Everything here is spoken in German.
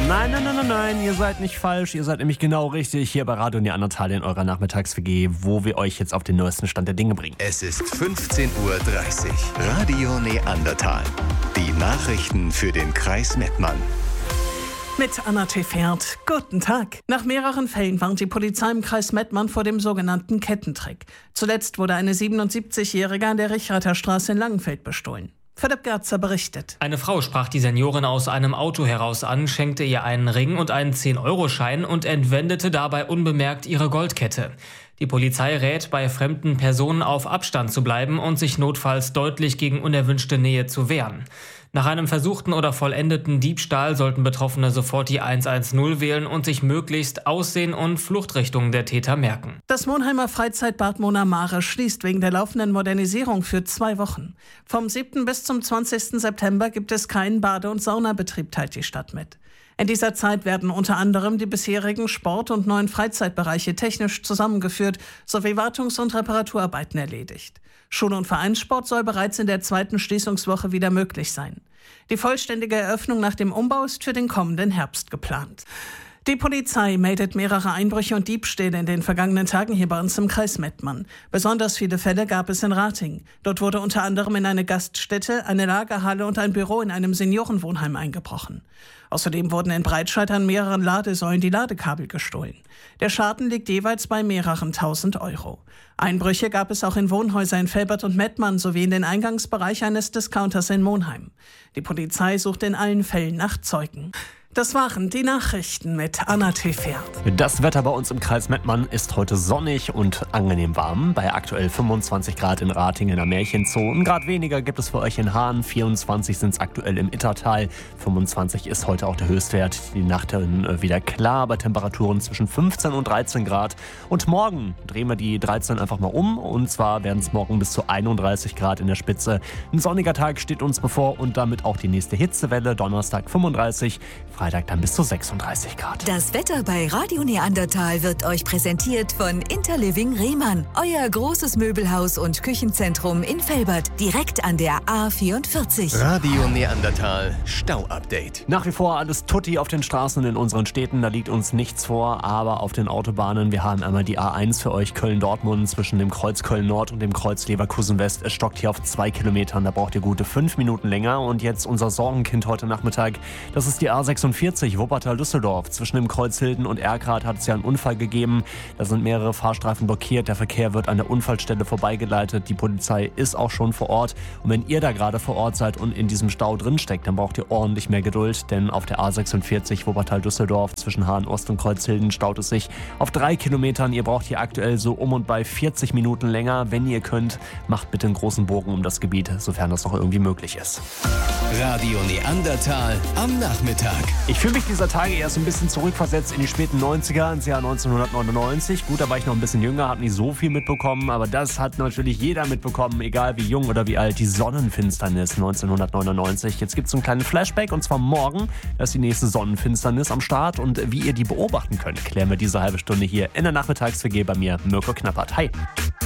Nein, ihr seid nicht falsch, ihr seid nämlich genau richtig hier bei Radio Neandertal in eurer Nachmittags-WG, wo wir euch jetzt auf den neuesten Stand der Dinge bringen. Es ist 15:30 Uhr. Radio Neandertal. Die Nachrichten für den Kreis Mettmann. Mit Anna Tefert. Guten Tag. Nach mehreren Fällen warnt die Polizei im Kreis Mettmann vor dem sogenannten Kettentrick. Zuletzt wurde eine 77-Jährige an der Richrater Straße in Langenfeld bestohlen. Philipp Gerzer berichtet. Eine Frau sprach die Seniorin aus einem Auto heraus an, schenkte ihr einen Ring und einen 10-Euro-Schein und entwendete dabei unbemerkt ihre Goldkette. Die Polizei rät, bei fremden Personen auf Abstand zu bleiben und sich notfalls deutlich gegen unerwünschte Nähe zu wehren. Nach einem versuchten oder vollendeten Diebstahl sollten Betroffene sofort die 110 wählen und sich möglichst Aussehen und Fluchtrichtungen der Täter merken. Das Monheimer Freizeitbad Mona Mare schließt wegen der laufenden Modernisierung für 2 Wochen. Vom 7. bis zum 20. September gibt es keinen Bade- und Saunabetrieb, teilt die Stadt mit. In dieser Zeit werden unter anderem die bisherigen Sport- und neuen Freizeitbereiche technisch zusammengeführt sowie Wartungs- und Reparaturarbeiten erledigt. Schul- und Vereinssport soll bereits in der 2. Schließungswoche wieder möglich sein. Die vollständige Eröffnung nach dem Umbau ist für den kommenden Herbst geplant. Die Polizei meldet mehrere Einbrüche und Diebstähle in den vergangenen Tagen hier bei uns im Kreis Mettmann. Besonders viele Fälle gab es in Rating. Dort wurde unter anderem in eine Gaststätte, eine Lagerhalle und ein Büro in einem Seniorenwohnheim eingebrochen. Außerdem wurden in Breitscheid an mehreren Ladesäulen die Ladekabel gestohlen. Der Schaden liegt jeweils bei mehreren tausend Euro. Einbrüche gab es auch in Wohnhäuser in Velbert und Mettmann sowie in den Eingangsbereich eines Discounters in Monheim. Die Polizei sucht in allen Fällen nach Zeugen. Das waren die Nachrichten mit Anna Tefert. Das Wetter bei uns im Kreis Mettmann ist heute sonnig und angenehm warm. Bei aktuell 25 Grad in Rating in der Märchenzoo. 1 Grad weniger gibt es für euch in Hahn. 24 sind es aktuell im Ittertal. 25 ist heute auch der Höchstwert. Die Nacht dann wieder klar bei Temperaturen zwischen 15 und 13 Grad. Und morgen drehen wir die 13 einfach mal um. Und zwar werden es morgen bis zu 31 Grad in der Spitze. Ein sonniger Tag steht uns bevor und damit auch die nächste Hitzewelle. Donnerstag 35, Freitag dann bis zu 36 Grad. Das Wetter bei Radio Neandertal wird euch präsentiert von Interliving Rehmann. Euer großes Möbelhaus und Küchenzentrum in Velbert, direkt an der A44. Radio Neandertal Stau-Update. Nach wie vor alles tutti auf den Straßen in unseren Städten, da liegt uns nichts vor, aber auf den Autobahnen, wir haben einmal die A1 für euch Köln-Dortmund zwischen dem Kreuz Köln-Nord und dem Kreuz Leverkusen-West. Es stockt hier auf 2 Kilometern, da braucht ihr gute 5 Minuten länger. Und jetzt unser Sorgenkind heute Nachmittag, das ist die A46 Wuppertal-Düsseldorf. Zwischen dem Kreuz Hilden und Erkrath hat es ja einen Unfall gegeben. Da sind mehrere Fahrstreifen blockiert, der Verkehr wird an der Unfallstelle vorbeigeleitet. Die Polizei ist auch schon vor Ort. Und wenn ihr da gerade vor Ort seid und in diesem Stau drinsteckt, dann braucht ihr ordentlich mehr Geduld, denn auf der A46 Wuppertal-Düsseldorf zwischen Hahn-Ost und Kreuz Hilden staut es sich auf 3 Kilometern. Ihr braucht hier aktuell so um und bei 40 Minuten länger. Wenn ihr könnt, macht bitte einen großen Bogen um das Gebiet, sofern das noch irgendwie möglich ist. Radio Neandertal am Nachmittag. Ich fühle mich dieser Tage erst ein bisschen zurückversetzt in die späten 90er, ins Jahr 1999. Gut, da war ich noch ein bisschen jünger, habe nicht so viel mitbekommen, aber das hat natürlich jeder mitbekommen, egal wie jung oder wie alt, die Sonnenfinsternis 1999. Jetzt gibt es einen kleinen Flashback und zwar morgen, da ist die nächste Sonnenfinsternis am Start und wie ihr die beobachten könnt, klären wir diese halbe Stunde hier in der Nachmittags-WG bei mir, Mirko Knappert. Hi!